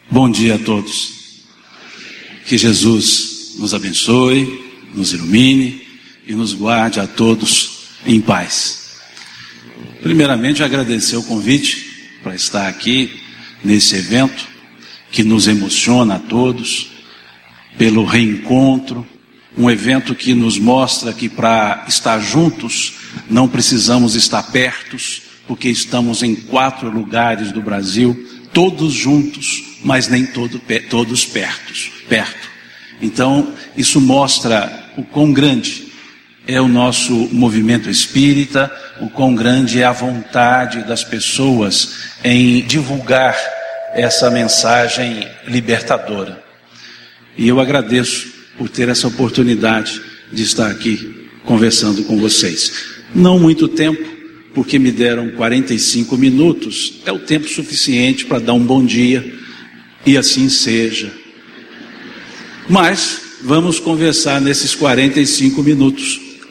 Bom dia a todos. Que Jesus nos abençoe, nos ilumine e nos guarde a todos em paz. Primeiramente, agradecer o convite para estar aqui nesse evento que nos emociona a todos, pelo reencontro, um evento que nos mostra que para estar juntos não precisamos estar pertos, porque estamos em 4 lugares do Brasil, todos juntos, mas nem todos perto. Então, isso mostra o quão grande é o nosso movimento espírita, o quão grande é a vontade das pessoas em divulgar essa mensagem libertadora. E eu agradeço por ter essa oportunidade de estar aqui conversando com vocês. Não muito tempo, porque me deram 45 minutos, é o tempo suficiente para dar um bom dia, e assim seja. Mas vamos conversar nesses 45 minutos